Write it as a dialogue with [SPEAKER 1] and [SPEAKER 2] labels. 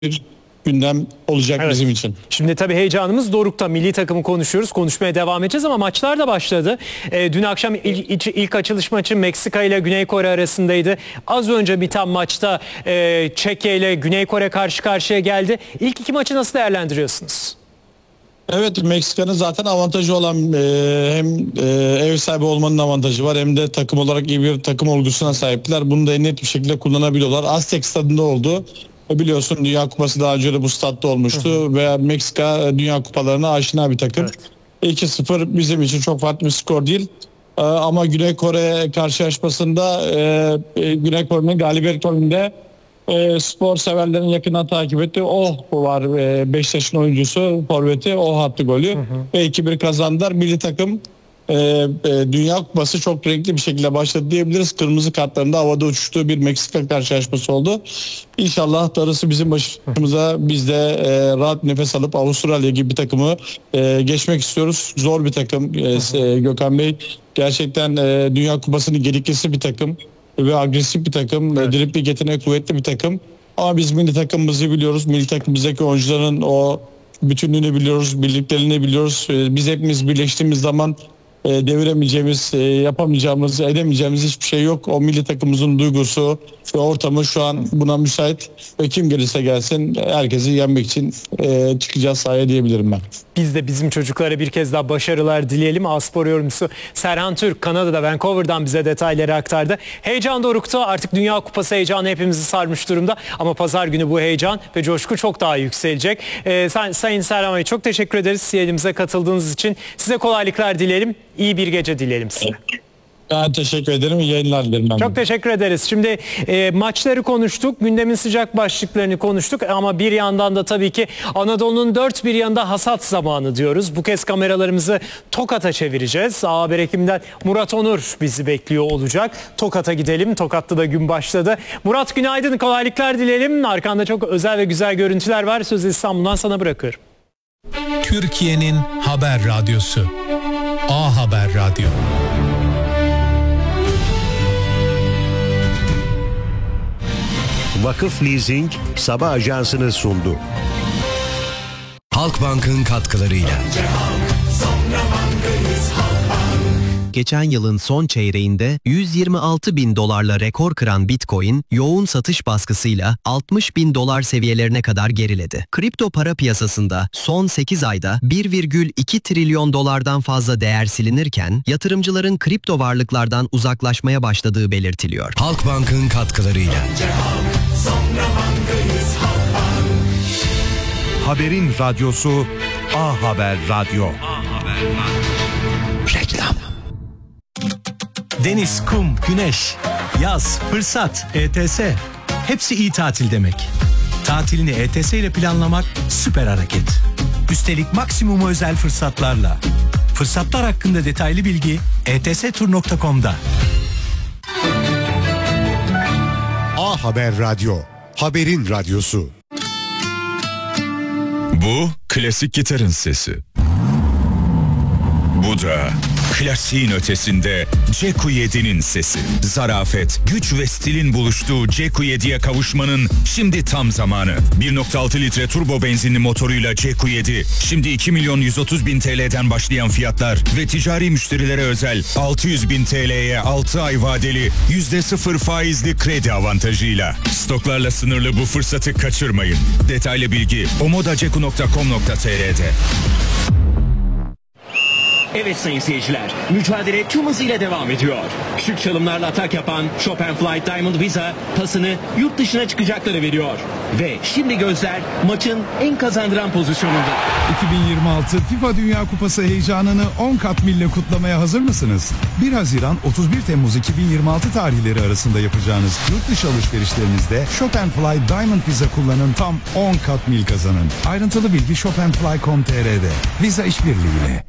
[SPEAKER 1] bir gündem olacak bizim için.
[SPEAKER 2] Şimdi tabii heyecanımız dorukta. Milli takımı konuşuyoruz. Konuşmaya devam edeceğiz ama maçlar da başladı. Dün akşam ilk açılış maçı Meksika ile Güney Kore arasındaydı. Az önce biten maçta Çekya ile Güney Kore karşı karşıya geldi. İlk iki maçı nasıl değerlendiriyorsunuz?
[SPEAKER 1] Evet, Meksika'nın zaten avantajı olan hem ev sahibi olmanın avantajı var hem de takım olarak iyi bir takım olgusuna sahipler. Bunu da en net bir şekilde kullanabiliyorlar. Aztek stadında oldu. Biliyorsun Dünya Kupası daha önce de bu statta olmuştu ve Meksika Dünya Kupalarına aşina bir takım. Evet. 2-0 bizim için çok farklı bir skor değil. Ama Güney Kore karşılaşmasında Güney Kore'nin galibiyet golünde spor severlerin yakından takip ettiği var. Beşiktaş'ın oyuncusu forveti attı golü. Ve 2-1 kazandılar. Milli takım Dünya Kupası çok renkli bir şekilde başladı diyebiliriz. Kırmızı kartlarında havada uçuştuğu bir Meksika karşılaşması oldu. İnşallah darısı bizim başımıza, biz de rahat nefes alıp Avustralya gibi bir takımı geçmek istiyoruz. Zor bir takım Gökhan Bey. Gerçekten Dünya Kupası'nın gediklisi bir takım ve agresif bir takım. Evet. Dripling yeteneği kuvvetli bir takım. Ama biz milli takımımızı biliyoruz. Milli takımımızdaki oyuncuların o bütünlüğünü biliyoruz, birliklerini biliyoruz. Biz hepimiz birleştiğimiz zaman deviremeyeceğimiz, yapamayacağımız, edemeyeceğimiz hiçbir şey yok. O milli takımımızın duygusu ve ortamı şu an buna müsait ve kim gelirse gelsin herkesi yenmek için çıkacağız sahaya diyebilirim ben.
[SPEAKER 2] Biz de bizim çocuklara bir kez daha başarılar dileyelim. A-Spor yorumcusu Serhan Türk Kanada'da Vancouver'dan bize detayları aktardı. Heyecan dorukta, artık Dünya Kupası heyecanı hepimizi sarmış durumda ama pazar günü bu heyecan ve coşku çok daha yükselecek. Sayın Serhan Bey, çok teşekkür ederiz yayınımıza katıldığınız için. Size kolaylıklar dileyelim. İyi bir gece dilerim size.
[SPEAKER 1] Ben teşekkür ederim. İyi yayınlar dilerim.
[SPEAKER 2] Çok teşekkür ederiz. Şimdi maçları konuştuk. Gündemin sıcak başlıklarını konuştuk. Ama bir yandan da tabii ki Anadolu'nun dört bir yanında hasat zamanı diyoruz. Bu kez kameralarımızı Tokat'a çevireceğiz. Haber ekiminden Murat Onur bizi bekliyor olacak. Tokat'a gidelim. Tokat'ta da gün başladı. Murat, günaydın. Kolaylıklar dileyelim. Arkanda çok özel ve güzel görüntüler var. Sözü İstanbul'dan sana bırakıyorum.
[SPEAKER 3] Türkiye'nin haber radyosu. A Haber Radyo.
[SPEAKER 4] Vakıf Leasing sabah ajansını sundu.
[SPEAKER 3] Halkbank'ın katkılarıyla.
[SPEAKER 5] Geçen yılın son çeyreğinde 126 bin dolarla rekor kıran Bitcoin, yoğun satış baskısıyla 60 bin dolar seviyelerine kadar geriledi. Kripto para piyasasında son 8 ayda 1,2 trilyon dolardan fazla değer silinirken, yatırımcıların kripto varlıklardan uzaklaşmaya başladığı belirtiliyor.
[SPEAKER 3] Halkbank'ın katkılarıyla.
[SPEAKER 4] Haberin radyosu A Haber Radyo.
[SPEAKER 3] Reklam. Deniz, kum, güneş, yaz, fırsat, ETS. Hepsi iyi tatil demek. Tatilini ETS ile planlamak süper hareket. Üstelik maksimum özel fırsatlarla. Fırsatlar hakkında detaylı bilgi etstur.com'da.
[SPEAKER 4] A Haber Radyo. Haberin radyosu.
[SPEAKER 6] Bu klasik gitarın sesi. Bu da klasiğin ötesinde CQ7'nin sesi. Zarafet, güç ve stilin buluştuğu CQ7'ye kavuşmanın şimdi tam zamanı. 1.6 litre turbo benzinli motoruyla CQ7 şimdi 2 milyon 130 bin TL'den başlayan fiyatlar ve ticari müşterilere özel 600 bin TL'ye 6 ay vadeli %0 faizli kredi avantajıyla. Stoklarla sınırlı bu fırsatı kaçırmayın. Detaylı bilgi omodaceku.com.tr'de.
[SPEAKER 7] Evet sayın seyirciler, mücadele tüm hızıyla devam ediyor. Şık çalımlarla atak yapan Chopin Flight Diamond Visa pasını yurt dışına çıkacakları veriyor. Ve şimdi gözler maçın en kazandıran pozisyonunda.
[SPEAKER 8] 2026 FIFA Dünya Kupası heyecanını 10 kat mille kutlamaya hazır mısınız? 1 Haziran 31 Temmuz 2026 tarihleri arasında yapacağınız yurt dışı alışverişlerinizde Chopin Fly Diamond Visa kullanın, tam 10 kat mil kazanın. Ayrıntılı bilgi chopinfly.com.tr'de. Visa işbirliğiyle.